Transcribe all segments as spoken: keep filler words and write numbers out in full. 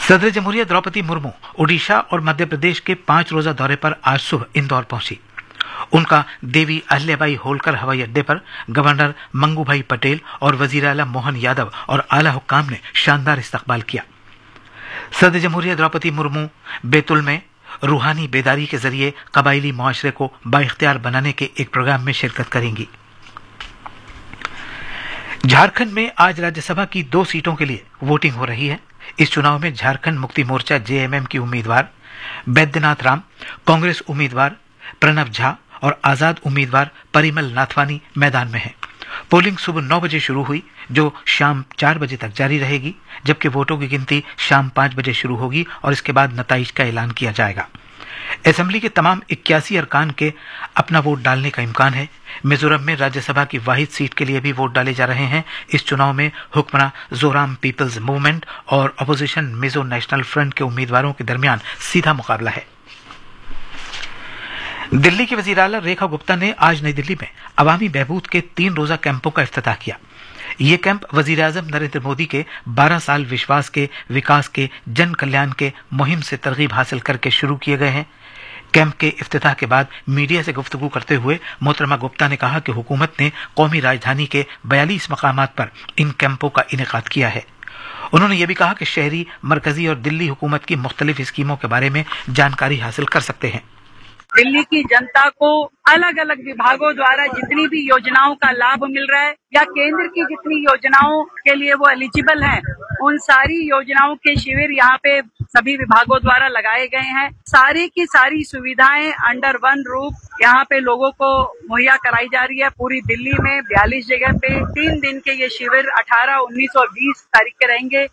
सदर जमहूरिया द्रौपदी मुर्मू ओडिशा और मध्य प्रदेश के पांच रोजा दौरे पर आज सुबह इंदौर पहुंची। उनका देवी अहिल्याबाई होलकर हवाई अड्डे पर गवर्नर मंगूभाई पटेल और वजीर आला मोहन यादव और आला हुक्काम ने शानदार इस्तकबाल किया। सदर जमहूरिया द्रौपदी मुर्मू बैतुल में रूहानी बेदारी के जरिए कबायली मुआशरे को बाइख्तियार बनाने के एक प्रोग्राम में शिरकत करेंगी। झारखंड में आज राज्यसभा की दो सीटों के लिए वोटिंग हो रही है। इस चुनाव में झारखंड मुक्ति मोर्चा जेएमएम की उम्मीदवार बैद्यनाथ राम, कांग्रेस उम्मीदवार प्रणव झा और आजाद उम्मीदवार परिमल नाथवानी मैदान में हैं। पोलिंग सुबह नौ बजे शुरू हुई, जो शाम चार बजे तक जारी रहेगी, जबकि वोटों की गिनती शाम पांच बजे शुरू होगी और इसके बाद नताइज का ऐलान किया जाएगा। असेंबली के तमाम इक्यासी अरकान के अपना वोट डालने का इम्कान है। मिजोरम में राज्यसभा की वाहिद सीट के लिए भी वोट डाले जा रहे हैं। इस चुनाव में हुक्मरान जोराम पीपल्स मूवमेंट और अपोजिशन मिजो नेशनल फ्रंट के उम्मीदवारों के दरमियान सीधा मुकाबला है। दिल्ली की वजीर आला रेखा गुप्ता ने आज नई दिल्ली में अवामी बहबूद के तीन रोजा कैंपों का इफ्तिताह किया। ये कैंप वजीर आजम नरेंद्र मोदी के बारह साल विश्वास के, विकास के, जन कल्याण के मुहिम से तरगीब हासिल करके शुरू किए गए हैं। कैंप के इफ्तिताह के बाद मीडिया से गुफ्तगू करते हुए मोहतरमा गुप्ता ने कहा कि हुकूमत ने कौमी राजधानी के बयालीस मकामात पर इन कैंपों का इनेकाद किया है। उन्होंने ये भी कहा कि शहरी, मरकजी और दिल्ली हुकूमत की मुख्तलिफ स्कीमों के बारे में जानकारी हासिल कर सकते हैं। दिल्ली की जनता को अलग अलग विभागों द्वारा जितनी भी योजनाओं का लाभ मिल रहा है या केंद्र की जितनी योजनाओं के लिए वो एलिजिबल हैं, उन सारी योजनाओं के शिविर यहाँ पे सभी विभागों द्वारा लगाए गए हैं। सारी की सारी सुविधाएं अंडर वन रूफ यहाँ पे लोगों को मुहैया कराई जा रही है। पूरी दिल्ली में बयालीस जगह पे तीन दिन के ये शिविर अठारह, उन्नीस और बीस तारीख के रहेंगे।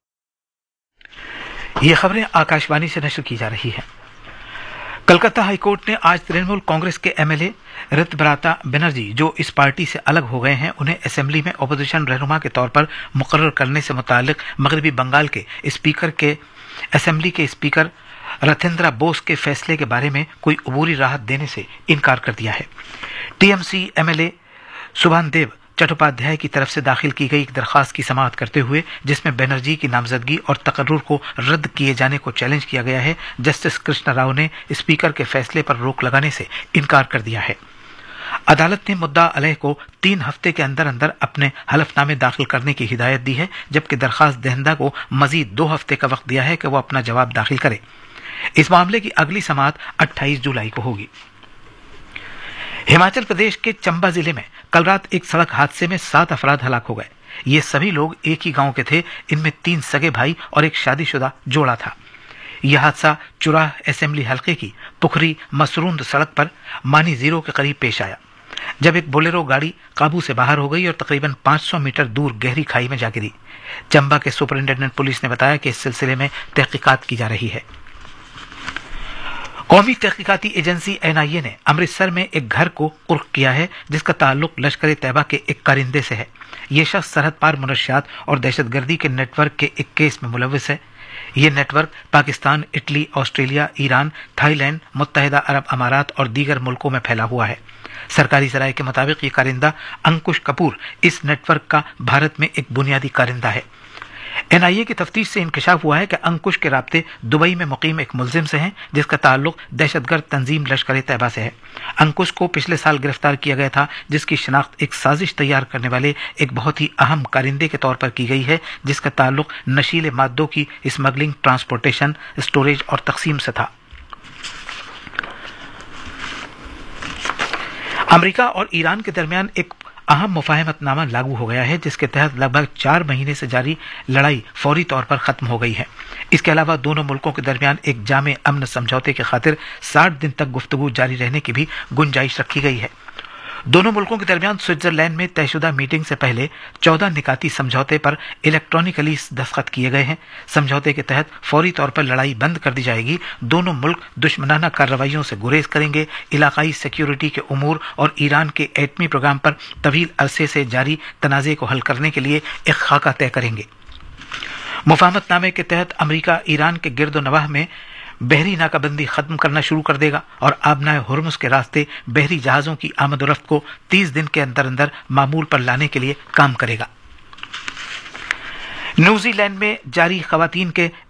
ये खबरें आकाशवाणी से नशर की जा रही है। कलकत्ता हाईकोर्ट ने आज तृणमूल कांग्रेस के एमएलए ऋतुब्रता बनर्जी, जो इस पार्टी से अलग हो गए हैं, उन्हें असेंबली में अपोजिशन रहनुमा के तौर पर मुकर्रर करने से मुताल्लिक मगरबी बंगाल के स्पीकर के असेंबली के स्पीकर रथेंद्रा बोस के फैसले के बारे में कोई अबूरी राहत देने से इनकार कर दिया है। टीएमसी एमएलए सुभानदेव चट्टोपाध्याय की तरफ से दाखिल की गई एक दरखास्त की समाअत करते हुए, जिसमें बनर्जी की नामजदगी और तकर्रुर को रद्द किए जाने को चैलेंज किया गया है, जस्टिस कृष्णा राव ने स्पीकर के फैसले पर रोक लगाने से इनकार कर दिया है। अदालत ने मुद्दा अलह को तीन हफ्ते के अंदर अंदर अपने हलफनामे दाखिल करने की हिदायत दी है, जबकि दरखास्त दहंदा को मजीद दो हफ्ते का वक्त दिया है कि वो अपना जवाब दाखिल करे। इस मामले की अगली समाअत अट्ठाईस जुलाई को होगी। हिमाचल प्रदेश के चंबा जिले में कल रात एक सड़क हादसे में सात अफराद हलाक हो गए। ये सभी लोग एक ही गांव के थे। इनमें तीन सगे भाई और एक शादीशुदा जोड़ा था। यह हादसा चुराह असेंबली हलके की पुखरी मसरूंद सड़क पर मानी जीरो के करीब पेश आया, जब एक बोलेरो गाड़ी काबू से बाहर हो गई और तकरीबन पाँच सौ मीटर दूर गहरी खाई में जा गिरी। चंबा के सुपरिंटेंडेंट पुलिस ने बताया कि इस सिलसिले में तहकीकात की जा रही है। कौमी तहकीकाती एजेंसी एनआईए ने अमृतसर में एक घर को कुर्क किया है, जिसका ताल्लुक लश्कर तैयबा के एक कारिंदे से है। यह शख्स सरहद पार मनशियात और दहशतगर्दी के नेटवर्क के एक केस में मुलविस है। यह network Pakistan, Italy, Australia, Iran, Thailand, मुत्तहिदा अरब अमारात और दीगर मुल्कों में फैला हुआ है। सरकारी ज़राए के मुताबिक ये कारिंदा अंकुश कपूर इस नेटवर्क का भारत में एक बुनियादी कारिंदा है। एनआईए की तफ्तीश से इंकशाफ हुआ है कि अंकुश के राब्ते दुबई में मुकीम एक मुलजिम से हैं, जिसका ताल्लुक दहशतगर्द तंजीम लश्कर तैयबा से है। अंकुश को पिछले साल गिरफ्तार किया गया था, जिसकी शिनाख्त एक साजिश तैयार करने वाले एक बहुत ही अहम कारिंदे के तौर पर की गई है, जिसका ताल्लुक नशीले मादों की स्मगलिंग, ट्रांसपोर्टेशन, स्टोरेज और तकसीम से था। अमेरिका और ईरान के दरमियान एक अहम मुफाहमतनामा लागू हो गया है, जिसके तहत लगभग चार महीने से जारी लड़ाई फौरी तौर पर खत्म हो गई है। इसके अलावा दोनों मुल्कों के दरमियान एक जामे अमन समझौते की खातिर साठ दिन तक गुफ्तगू जारी रहने की भी गुंजाइश रखी गई है। दोनों मुल्कों के दरमियान स्विट्जरलैंड में तयशुदा मीटिंग से पहले चौदह निकाती समझौते पर इलेक्ट्रॉनिकली दस्तखत किए गए हैं। समझौते के तहत फौरी तौर पर लड़ाई बंद कर दी जाएगी। दोनों मुल्क दुश्मनाना कार्रवाइयों से गुरेज करेंगे, इलाकाई सिक्योरिटी के उमूर और ईरान के एटमी प्रोग्राम पर तवील अरसे से जारी तनाज़े को हल करने के लिए एक खाका तय करेंगे। मुफाहमतनामे के तहत अमरीका ईरान के गिर्दो नवाह में बहरी नाकाबंदी खत्म करना शुरू कर देगा और आबनाए हुर्मुज के रास्ते बहरी जहाजों की आमद-ओ-रफ्त को तीस दिन के अंदर अंदर मामूल पर लाने के लिए काम करेगा। न्यूजीलैंड में जारी खवातीन के